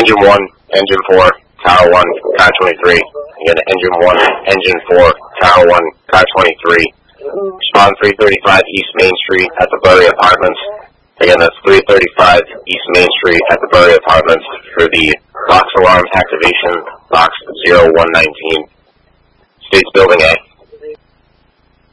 Engine 1, Engine 4, Tower 1, Car 23. Again, Engine 1, Engine 4, Tower 1, Car 23. Respond 335 East Main Street at the Bury Apartments. Again, that's 335 East Main Street at the Bury Apartments for the box alarm activation, box 0119. States Building A.